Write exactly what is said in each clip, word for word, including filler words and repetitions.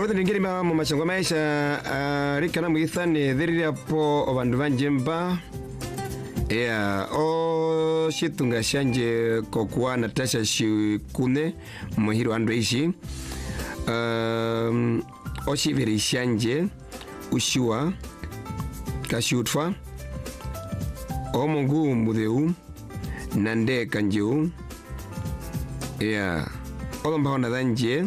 Muruthu ningiri mu machango maisha uh, rikana muithani dhiriri apo obandu banjemba yeah, o shitunga shanje kokuwa Natasha Shikune muhiru andu ishi um, o shiviri shanje ushiwa kashutwa o mungu mudheu nande kanjeu yeah, olomba hona dhanje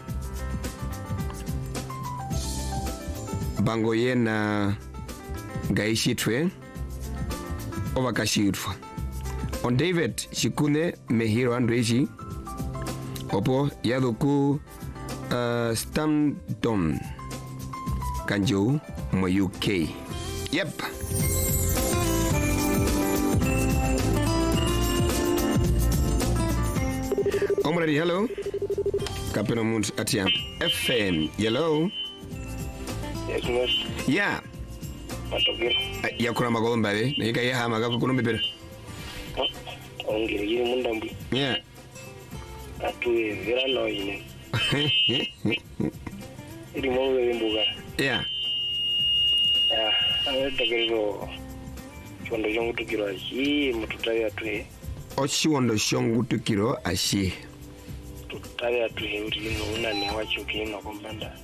bango yena gaishitwe ovakashitwa on David Shikune mehiro andreji opo yaduku uh, Stamdom kanjo mo U K. Yep. Omradi, hello. Kapeno Mund Atiam F M. Hello. Yes, yes. Yeah. Matokero. Ya kuna magomba be. Na yika ya hama kako kuno bibera. Ongere yiri mundambi. Yeah. Atuwe vera no yine. Iri mwe mbuga. Yeah. Ah, awe takero. Chondo jongu tukiro ashi mututaye atuwe. Oshiwondo shongu tukiro ashi. Tutaye atuwe uri no unane wacho kino kombanda.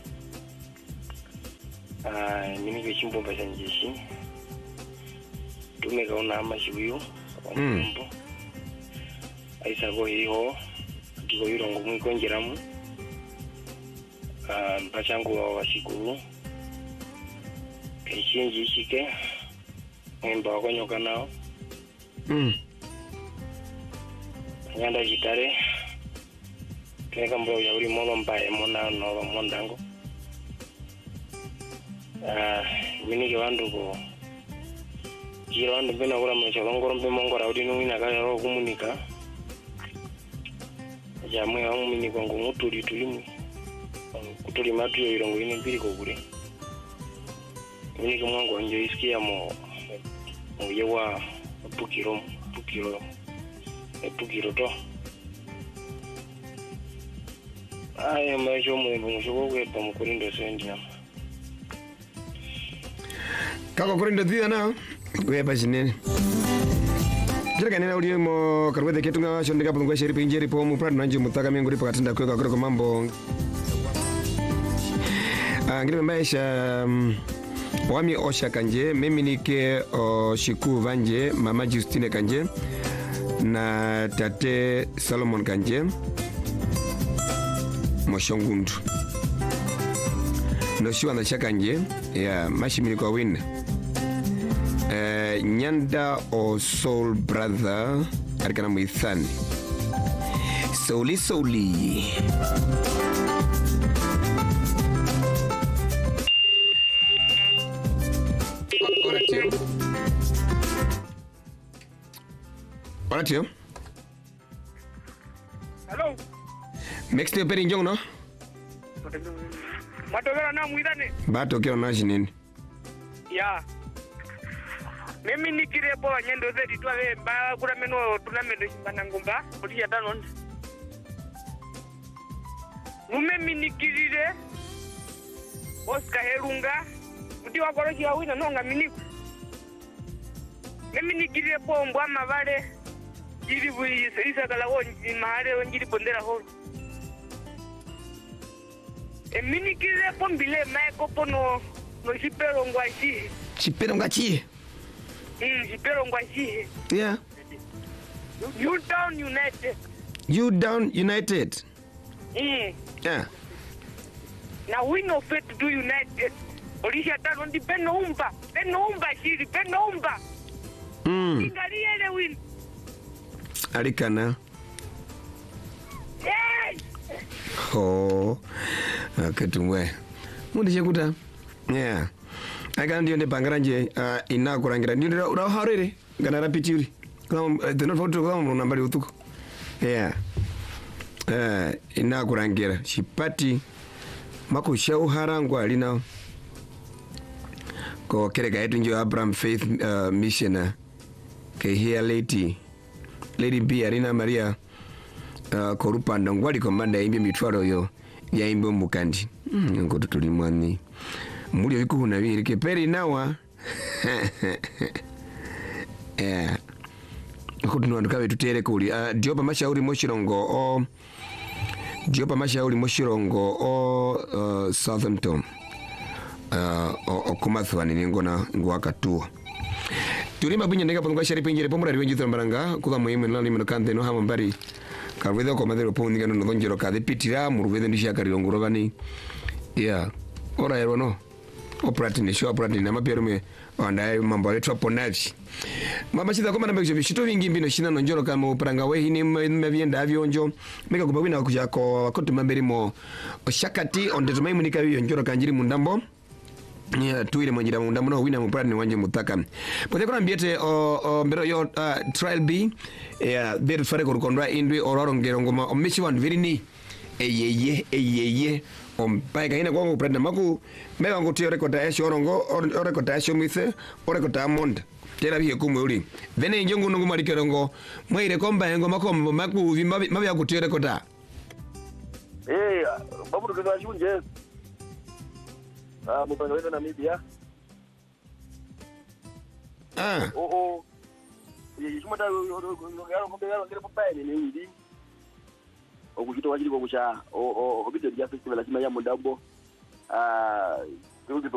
Ah, mimi ke chimbo bashanjeshi. Tumeka una amashibuyu omumbo. Aisa go hiho kiko yurongo mwikonjeramu. Ah, mpachangu wa wasikuru. Keshinji shike. Mwemba wakonyoka nao. Mm. Nyanda jitare. Teneka mbao ya uri mono mbae mona no mondango. Ah, mini ke wandu ko kiro wandu bena kura mecho longoro mbe mongora udi nungina kaya ro kumunika jamwe wa mini ko nguturi tulimu kuturi matu yo irongo ine mbiri ko kure mini ke mwango nje isikia mo mo yewa pukiro pukiro e pukiro to ay macho mo mo ko ko mukurindo sendia kako kurindo dhia nao wepa chinene kila kanena uli mo karwede ketunga shondika pungwa sheripi injeri po mupradu nanji mutaka mingu ripo katinda kweka kwa mambo ah ngiri maisha um, wami osha kanje mimi nike o shiku vanje mama Justine kanje na tate Solomon kanje moshongundu no shiwa na shakanje ya mashimini kwa wina. Uh, Nyanda o Soul Brother arikana muithani Souli Souli Oratio Oratio Hello. Next day peri njong no Matokero na muidane. Bato kero na jinini. Ya. Mimi nikirebo nyendo zedi twawe mba kura meno tunamendo shimbana ngumba odi ya danon. Mumemi nikirire Oscar Herunga udi wakoroki ya wina nonga miniku. Mimi nikirire po mbwa mavale jiri bui isa kala wonji mahare wonjiri bondera ho. E mini kire pombile maeko pono no chipero ngwachi. Chipero ngachi. Mm, chipero ngwachi. Yeah. You Down United. You Down United. Mm. Yeah. Na win of it do United. Olisha tano ndi peno umba. Peno umba shiri, peno umba. Mm. Ingali ele win. Alikana. Yes. Oh. Akatumwe. Mundi chekuta. Yeah. Aka ndio ne bangaranje uh, ina kurangira. Ndio ura harere. Ngana rapiti uri. Kwa the not photo kwa nambari utuko. Yeah. Eh uh, ina kurangira. Shipati mako shau harangwa lina. Ko kereka yetu njo Abraham Faith uh, Missioner. Ke here lady. Lady B Arina Maria uh, Korupanda ngwali komanda imbi mitwaro yo ya imbo mukandi mm, ngo tulimwani muri biko kunabiri ke peri nawa eh ko tunanduka betu tere kuli uh, Diopa Mashauri Moshirongo o Diopa Mashauri Moshirongo o uh, Southampton uh, o, o kumathwani ningona ngwakatua tulima punya ndeka pangwa shari pinjire pomura riwenji trambaranga kula muhimu nalo nimeno kante no hama mbari karwedha ko madero pondi ngano ndonjero kade pitira murwedha ndisha kariyongoro bani yeah ora ero no operate ne show operate na mapero me onda mambo ya traponavi mama chida koma nambe bishito vingi mbino shina nonjoro kama opranga we hini mbyenda avyonjo meka kubawina kujako akotu mamberi mo oshakati onde tumai munika yonjoro kanjiri mundambo yeah tuile mwanjira mundambo no wina mupani wanje mutaka pote kuna mbiete o, o mbero yo uh, trial B yeah beru fare kurukondwa indwi ororo ngero ngoma omishi wandu virini eyeye eyeye ompai kaina kwa kupenda maku mega ngotio rekota esho orongo orekota esho mise orekota amond tera biye kumwe uri vene njongu nungu marikerongo mweire komba engo makombo maku vimbabi mabya kutio rekota eh babu tukaza shunje ah mupanga wewe na Namibia ah oh oh yishuma ta yaro kombe yaro ngere popaye ni ndi okuchito wachiri kokucha o o video ya festival asima ya mundambo ah